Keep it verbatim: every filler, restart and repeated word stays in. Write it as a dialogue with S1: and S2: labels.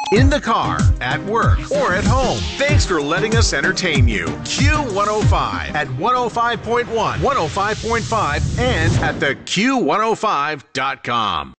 S1: in the car, at work, or at home. Thanks for letting us entertain you. Q one oh five at one oh five point one, one oh five point five, and at the Q one oh five dot com.